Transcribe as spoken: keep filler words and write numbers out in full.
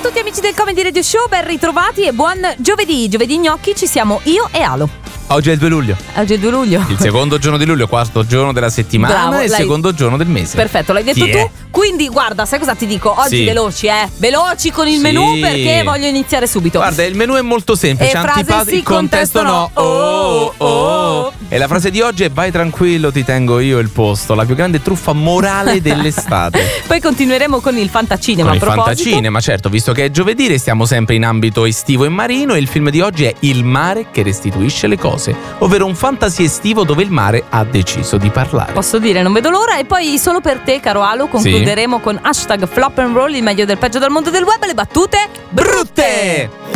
tutti amici del Comedy Radio Show, ben ritrovati e buon giovedì. Giovedì gnocchi, ci siamo io e Alo. Oggi è il due luglio. Oggi è il due luglio. Il secondo giorno di luglio, quarto giorno della settimana. Bravo, e il l'hai... secondo giorno del mese. Perfetto, l'hai detto Chi tu. è? Quindi guarda, sai cosa ti dico? Oggi Sì. veloci, eh. Veloci con il Sì. menù perché voglio iniziare subito. Guarda, il menù è molto semplice. E frase Antipatico, sì, contesto no. Oh, oh, oh. E la frase di oggi è: vai tranquillo, ti tengo io il posto. La più grande truffa morale dell'estate. Poi continueremo con il fantacinema. Con a il proposito. fantacinema, certo, visto che è giovedì, restiamo sempre in ambito estivo e marino. E il film di oggi è Il mare che restituisce le cose, ovvero un fantasy estivo dove il mare ha deciso di parlare. Posso dire, non vedo l'ora. E poi solo per te, caro Alo, concluderemo sì. con hashtag flop and roll, il meglio del peggio dal mondo del web, le battute brutte.